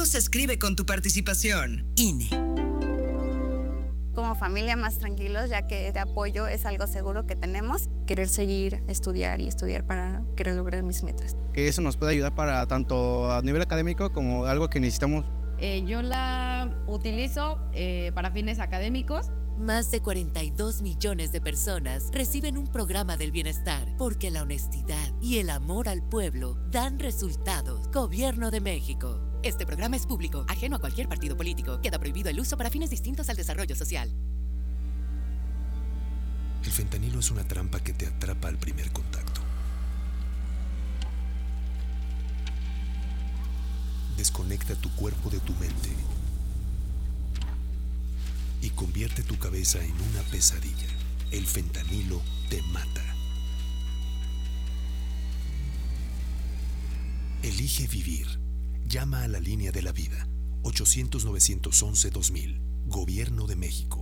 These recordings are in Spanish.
México se escribe con tu participación. INE. Como familia más tranquilos, ya que de apoyo es algo seguro que tenemos. Querer seguir, estudiar y estudiar para querer lograr mis metas. Que eso nos puede ayudar para tanto a nivel académico como algo que necesitamos. Yo la utilizo para fines académicos. Más de 42 millones de personas reciben un programa del bienestar porque la honestidad y el amor al pueblo dan resultados. Gobierno de México. Este programa es público, ajeno a cualquier partido político. Queda prohibido el uso para fines distintos al desarrollo social. El fentanilo es una trampa que te atrapa al primer contacto. Desconecta tu cuerpo de tu mente y convierte tu cabeza en una pesadilla. El fentanilo te mata. Elige vivir. Llama a la línea de la vida. 800-911-2000. Gobierno de México.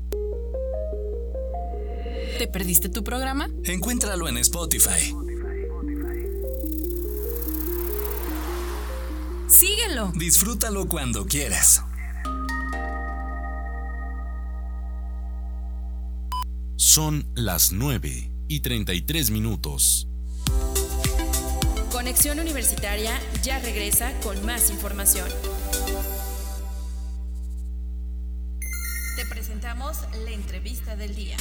¿Te perdiste tu programa? Encuéntralo en Spotify. Síguelo. Disfrútalo cuando quieras. Son las 9:33. Conexión Universitaria ya regresa con más información. Te presentamos la entrevista del día.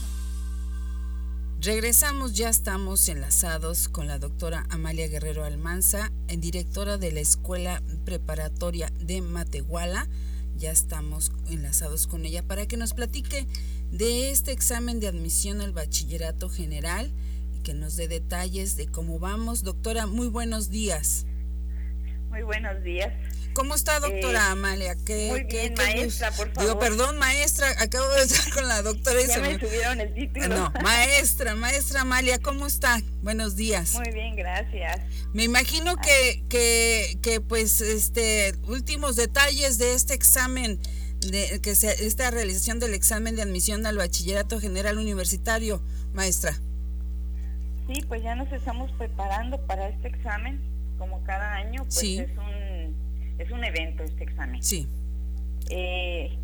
Regresamos, ya estamos enlazados con la doctora Amalia Guerrero Almanza, directora de la Escuela Preparatoria de Matehuala. Ya estamos enlazados con ella para que nos platique de este examen de admisión al bachillerato general y que nos dé detalles de cómo vamos. Doctora, muy buenos días. Muy buenos días. ¿Cómo está, doctora Amalia? Muy bien, maestra, por favor. Digo, perdón, maestra, acabo de estar con la doctora. Ya me subieron el título. No, maestra Amalia, ¿cómo está? Buenos días. Muy bien, gracias. Me imagino que pues últimos detalles de este examen, esta realización del examen de admisión al bachillerato general universitario, maestra. Sí, pues ya nos estamos preparando para este examen, como cada año, pues sí. Es un evento este examen. Sí. En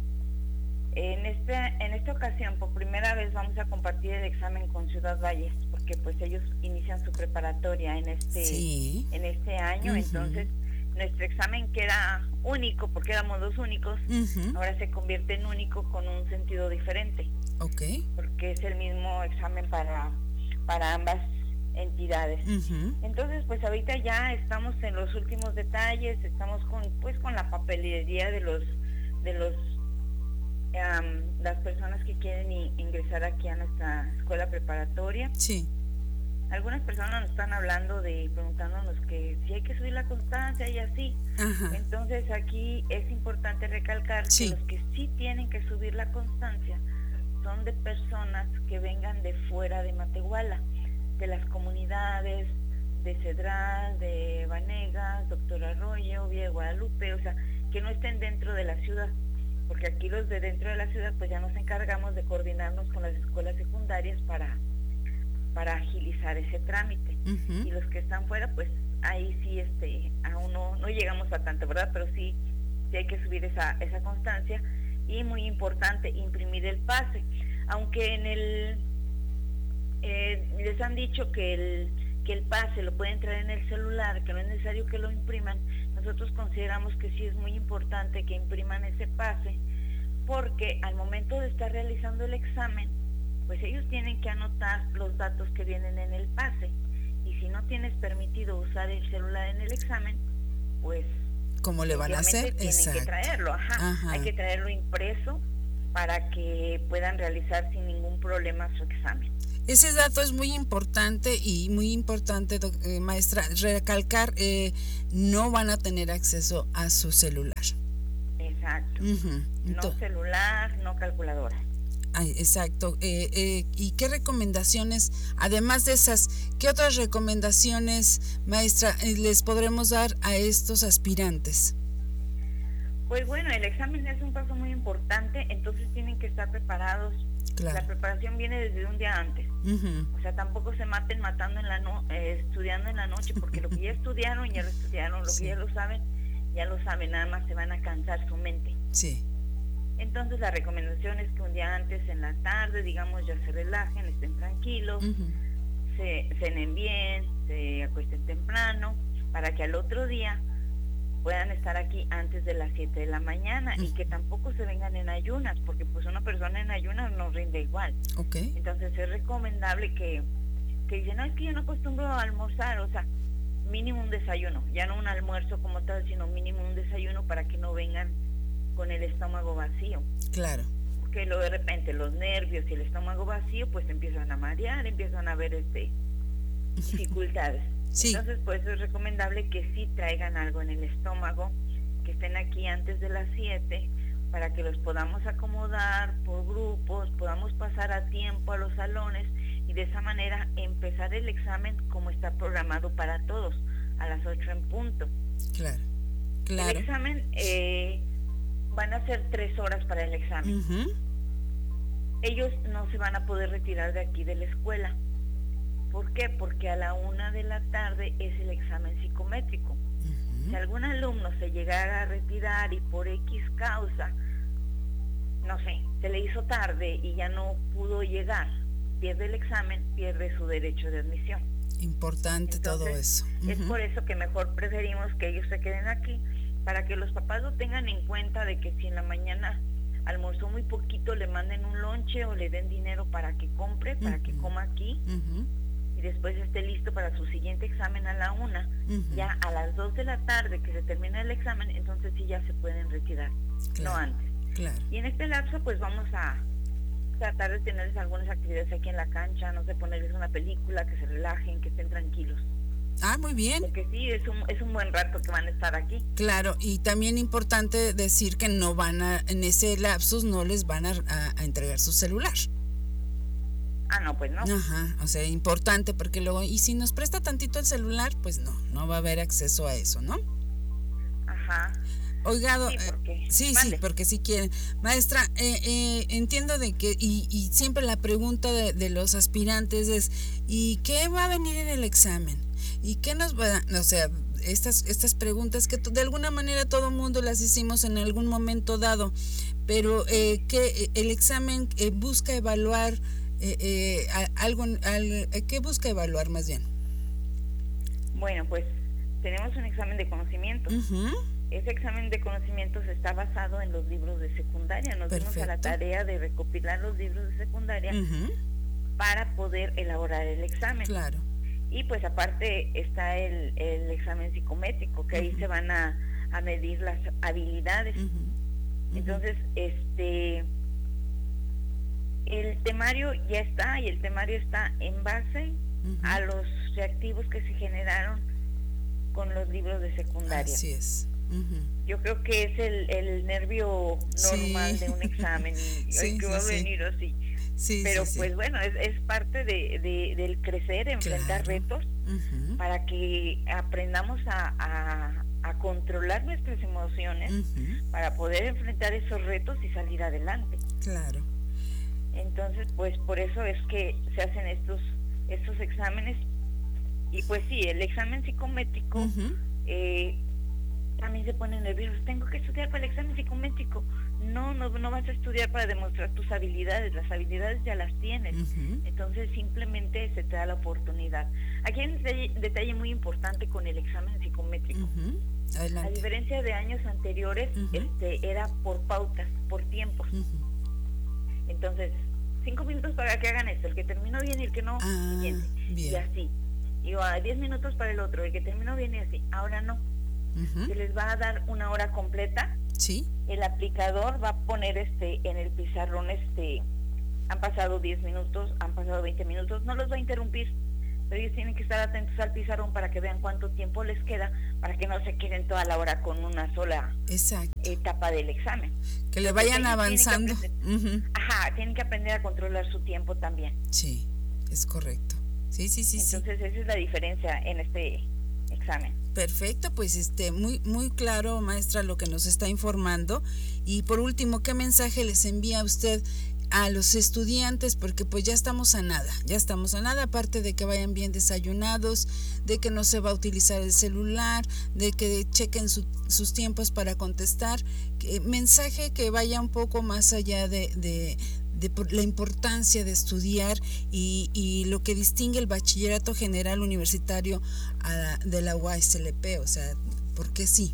esta ocasión, por primera vez, vamos a compartir el examen con Ciudad Valles, porque pues ellos inician su preparatoria en este año. Uh-huh. Entonces nuestro examen que era único, porque éramos dos únicos, uh-huh, ahora se convierte en único con un sentido diferente. Okay. Porque es el mismo examen para ambas entidades. Uh-huh. Entonces, pues ahorita ya estamos en los últimos detalles, estamos con la papelería de las personas que quieren ingresar aquí a nuestra escuela preparatoria. Sí. Algunas personas nos están hablando preguntándonos que si hay que subir la constancia y así. Uh-huh. Entonces aquí es importante recalcar que los que sí tienen que subir la constancia son de personas que vengan de fuera de Matehuala, de las comunidades de Cedral, de Vanegas, Doctor Arroyo, Villa de Guadalupe, o sea, que no estén dentro de la ciudad, porque aquí los de dentro de la ciudad pues ya nos encargamos de coordinarnos con las escuelas secundarias para agilizar ese trámite. Uh-huh. Y los que están fuera, pues ahí sí aún no llegamos a tanto, ¿verdad? Pero sí hay que subir esa constancia, y muy importante, imprimir el pase, aunque les han dicho que el pase lo pueden traer en el celular, que no es necesario que lo impriman. Nosotros consideramos que sí es muy importante que impriman ese pase, porque al momento de estar realizando el examen, pues ellos tienen que anotar los datos que vienen en el pase, y si no tienes permitido usar el celular en el examen, pues ¿cómo le van a hacer? Tienen que traerlo, ajá. Hay que traerlo impreso para que puedan realizar sin ningún problema su examen. Ese dato es muy importante, maestra, recalcar, no van a tener acceso a su celular. Exacto. Uh-huh. No celular, no calculadora. Ay, exacto. ¿Y qué recomendaciones, además de esas, qué otras recomendaciones, maestra, les podremos dar a estos aspirantes? Pues bueno, el examen es un paso muy importante, entonces tienen que estar preparados. Claro. La preparación viene desde un día antes. Uh-huh. O sea, tampoco se maten estudiando en la noche, porque lo que ya estudiaron, lo que ya lo saben, ya lo saben, nada más se van a cansar su mente. Sí. Entonces la recomendación es que un día antes, en la tarde, digamos, ya se relajen, estén tranquilos, cenen bien, se acuesten temprano, para que al otro día puedan estar aquí antes de las 7 de la mañana y que tampoco se vengan en ayunas, porque pues una persona en ayunas no rinde igual. Okay. Entonces es recomendable que dicen, no, es que yo no acostumbro a almorzar, o sea, mínimo un desayuno, ya no un almuerzo como tal, sino mínimo un desayuno para que no vengan con el estómago vacío. Claro. Porque luego de repente los nervios y el estómago vacío pues empiezan a marear, empiezan a haber dificultades. Sí. Entonces pues es recomendable que sí traigan algo en el estómago, que estén aquí antes de las 7 para que los podamos acomodar por grupos, podamos pasar a tiempo a los salones y de esa manera empezar el examen como está programado para todos, a las 8 en punto. Claro, claro. El examen, van a ser 3 horas para el examen. Ellos no se van a poder retirar de aquí de la escuela. ¿Por qué? Porque a la 1 de la tarde es el examen psicométrico. Si algún alumno se llegara a retirar y por X causa, no sé, se le hizo tarde y ya no pudo llegar, pierde el examen, pierde su derecho de admisión. Importante. Entonces, todo eso. Es por eso que mejor preferimos que ellos se queden aquí, para que los papás lo tengan en cuenta de que si en la mañana almorzó muy poquito, le manden un lonche o le den dinero para que compre, para que coma aquí, y después esté listo para su siguiente examen a la 1. Ya a las 2 de la tarde que se termina el examen, entonces sí ya se pueden retirar, no antes. Claro. Y en este lapso pues vamos a tratar de tenerles algunas actividades aquí en la cancha, no sé, ponerles una película, que se relajen, que estén tranquilos. Ah, muy bien. Porque sí, es un buen rato que van a estar aquí. Claro, y también importante decir que no van a, en ese lapsus no les van a entregar su celular. Ah, no, pues no. Ajá, o sea, importante porque luego, y si nos presta tantito el celular, pues no va a haber acceso a eso, ¿no? Ajá. Oiga, sí, porque sí quieren. Maestra, entiendo de que, y siempre la pregunta de los aspirantes es, ¿y qué va a venir en el examen? ¿Y qué nos va a, o sea, estas preguntas que de alguna manera todo mundo las hicimos en algún momento dado, pero que el examen busca evaluar ¿qué busca evaluar más bien? Bueno, pues tenemos un examen de conocimientos. Ese examen de conocimientos está basado en los libros de secundaria. Nos dimos a la tarea de recopilar los libros de secundaria para poder elaborar el examen. Claro. Y pues aparte está el examen psicométrico, que ahí se van a medir las habilidades. Entonces, el temario ya está, y el temario está en base a los reactivos que se generaron con los libros de secundaria. Así es. Yo creo que es el nervio normal de un examen y que va a venir así. Pero pues bueno, es parte del crecer, enfrentar retos, para que aprendamos a controlar nuestras emociones, para poder enfrentar esos retos y salir adelante. Claro. Entonces, pues por eso es que se hacen estos exámenes. Y pues sí, el examen psicométrico también se pone nervioso. Tengo que estudiar para el examen psicométrico. No vas a estudiar para demostrar tus habilidades. Las habilidades ya las tienes. Entonces simplemente se te da la oportunidad. Aquí hay un detalle muy importante con el examen psicométrico. A diferencia de años anteriores, era por pautas, por tiempos. Entonces, 5 minutos para que hagan esto, el que terminó bien y el que no, siguiente. Y así. Y 10 minutos para el otro, el que terminó bien y así. Ahora no. Se les va a dar 1 hora completa. Sí. El aplicador va a poner en el pizarrón, han pasado 10 minutos, han pasado 20 minutos, no los va a interrumpir, pero ellos tienen que estar atentos al pizarrón para que vean cuánto tiempo les queda, para que no se queden toda la hora con una sola etapa del examen. Que le vayan avanzando. Tienen que aprender a controlar su tiempo también. Sí, es correcto. Sí. Entonces esa es la diferencia en este examen. Perfecto, pues muy muy claro, maestra, lo que nos está informando. Y por último, ¿qué mensaje les envía a usted a los estudiantes, porque pues ya estamos a nada, aparte de que vayan bien desayunados, de que no se va a utilizar el celular, de que chequen sus tiempos para contestar, mensaje que vaya un poco más allá de la importancia de estudiar y lo que distingue el Bachillerato General Universitario de la UASLP, o sea, ¿por qué sí?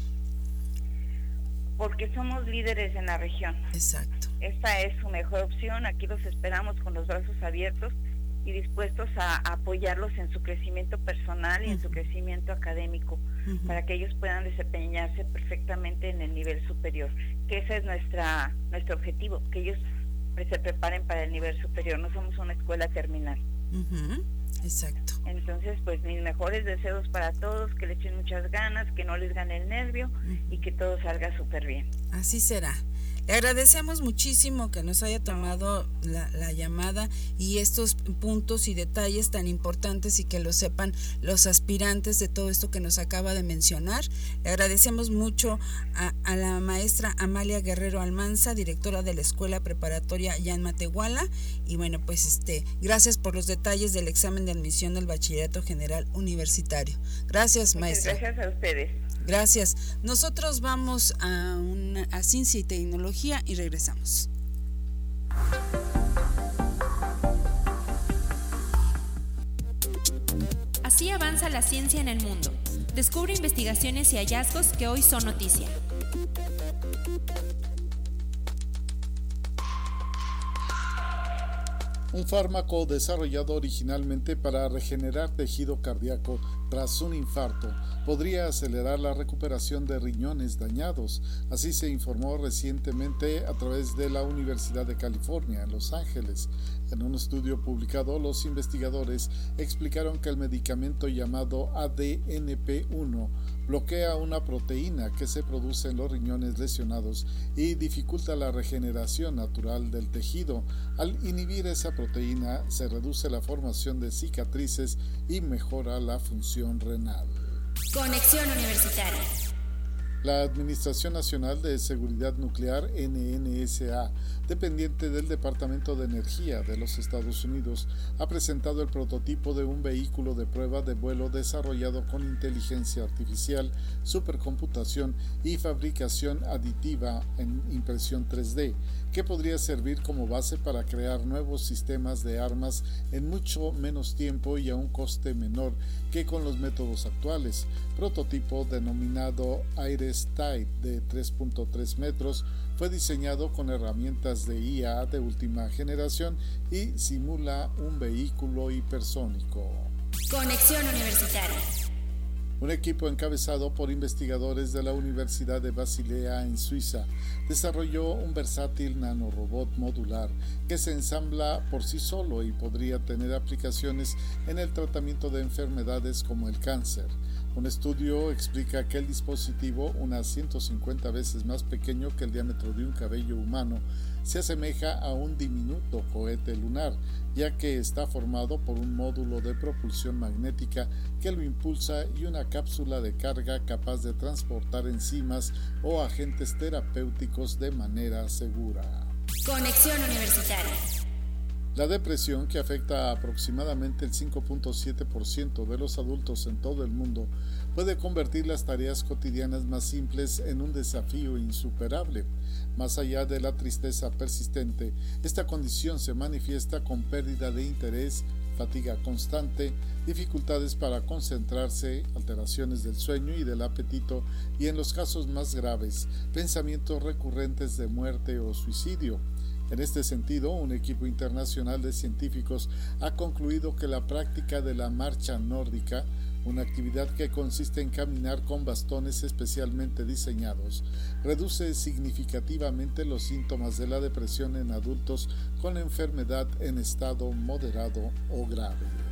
Porque somos líderes en la región. Exacto. Esta es su mejor opción, aquí los esperamos con los brazos abiertos y dispuestos a apoyarlos en su crecimiento personal y en su crecimiento académico, para que ellos puedan desempeñarse perfectamente en el nivel superior, que ese es nuestro objetivo, que ellos se preparen para el nivel superior, no somos una escuela terminal. Exacto. Entonces, pues mis mejores deseos para todos, que le echen muchas ganas, que no les gane el nervio y que todo salga súper bien. Así será. Le agradecemos muchísimo que nos haya tomado la llamada y estos puntos y detalles tan importantes y que lo sepan los aspirantes de todo esto que nos acaba de mencionar. Le agradecemos mucho a la maestra Amalia Guerrero Almanza, directora de la Escuela Preparatoria allá en Matehuala. Y bueno, pues gracias por los detalles del examen de admisión del Bachillerato General Universitario. Gracias, maestra. Gracias a ustedes. Gracias. Nosotros vamos a Ciencia y Tecnología y regresamos. Así avanza la ciencia en el mundo. Descubre investigaciones y hallazgos que hoy son noticia. Un fármaco desarrollado originalmente para regenerar tejido cardíaco tras un infarto podría acelerar la recuperación de riñones dañados. Así se informó recientemente a través de la Universidad de California en Los Ángeles. En un estudio publicado, los investigadores explicaron que el medicamento llamado ADNP1 bloquea una proteína que se produce en los riñones lesionados y dificulta la regeneración natural del tejido. Al inhibir esa proteína, se reduce la formación de cicatrices y mejora la función renal. Conexión Universitaria. La Administración Nacional de Seguridad Nuclear, NNSA, dependiente del Departamento de Energía de los Estados Unidos, ha presentado el prototipo de un vehículo de prueba de vuelo desarrollado con inteligencia artificial, supercomputación y fabricación aditiva en impresión 3D, que podría servir como base para crear nuevos sistemas de armas en mucho menos tiempo y a un coste menor que con los métodos actuales. Prototipo denominado Ares Tide de 3.3 metros fue diseñado con herramientas de IA de última generación y simula un vehículo hipersónico. Conexión Universitaria. Un equipo encabezado por investigadores de la Universidad de Basilea en Suiza desarrolló un versátil nanorobot modular que se ensambla por sí solo y podría tener aplicaciones en el tratamiento de enfermedades como el cáncer. Un estudio explica que el dispositivo, unas 150 veces más pequeño que el diámetro de un cabello humano, se asemeja a un diminuto cohete lunar, ya que está formado por un módulo de propulsión magnética que lo impulsa y una cápsula de carga capaz de transportar enzimas o agentes terapéuticos de manera segura. Conexión Universitaria. La depresión, que afecta a aproximadamente el 5.7% de los adultos en todo el mundo, puede convertir las tareas cotidianas más simples en un desafío insuperable. Más allá de la tristeza persistente, esta condición se manifiesta con pérdida de interés, fatiga constante, dificultades para concentrarse, alteraciones del sueño y del apetito y, en los casos más graves, pensamientos recurrentes de muerte o suicidio. En este sentido, un equipo internacional de científicos ha concluido que la práctica de la marcha nórdica, una actividad que consiste en caminar con bastones especialmente diseñados, reduce significativamente los síntomas de la depresión en adultos con enfermedad en estado moderado o grave.